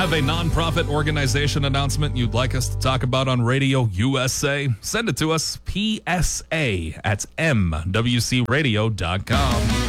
Have a nonprofit organization announcement you'd like us to talk about on Radio USA? Send it to us, PSA at MWCRadio.com.